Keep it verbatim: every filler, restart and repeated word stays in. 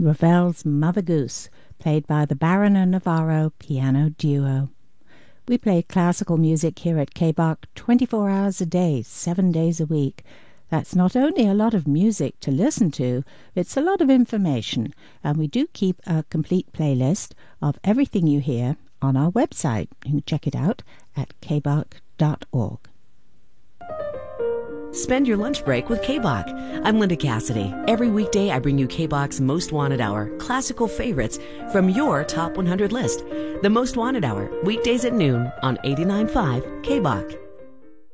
Ravel's Mother Goose, played by the Baron and Navarro Piano Duo. We play classical music here at K B O C twenty-four hours a day, seven days a week. That's not only a lot of music to listen to, it's a lot of information, and we do keep a complete playlist of everything you hear on our website. You can check it out at k b o c dot org. Spend your lunch break with K B O C. I'm Linda Cassidy. Every weekday I bring you K B O C's Most Wanted Hour, classical favorites from your top one hundred list. The Most Wanted Hour, weekdays at noon on eighty-nine point five K B O C.